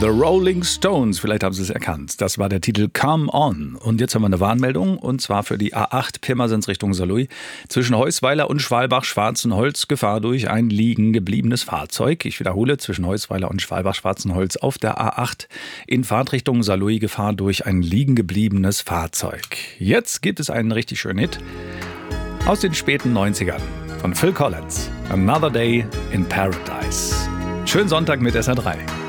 The Rolling Stones, vielleicht haben Sie es erkannt. Das war der Titel Come On. Und jetzt haben wir eine Warnmeldung, und zwar für die A8 Pirmasens Richtung Saarlouis. Zwischen Heusweiler und Schwalbach-Schwarzenholz Gefahr durch ein liegen gebliebenes Fahrzeug. Ich wiederhole, zwischen Heusweiler und Schwalbach-Schwarzenholz auf der A8 in Fahrtrichtung Saarlouis Gefahr durch ein liegen gebliebenes Fahrzeug. Jetzt gibt es einen richtig schönen Hit aus den späten 90ern von Phil Collins. Another Day in Paradise. Schönen Sonntag mit SR3.